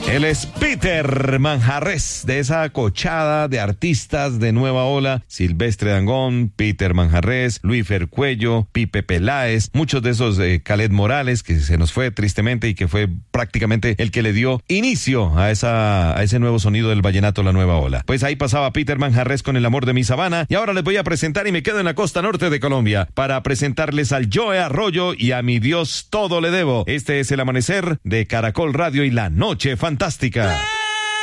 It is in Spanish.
Él es Peter Manjarrés, de esa cochada de artistas de nueva ola: Silvestre Dangond, Peter Manjarrés, Luis Fercuello, Pipe Peláez, muchos de esos, Khaled Morales, que se nos fue tristemente y que fue prácticamente el que le dio inicio a ese nuevo sonido del vallenato, la nueva ola. Pues ahí pasaba Peter Manjarrés con El amor de mi sabana, y ahora les voy a presentar, y me quedo en la costa norte de Colombia, para presentarles al Joe Arroyo y A mi Dios todo le debo. Este es El amanecer de Caracol Radio y La Noche Fantástica.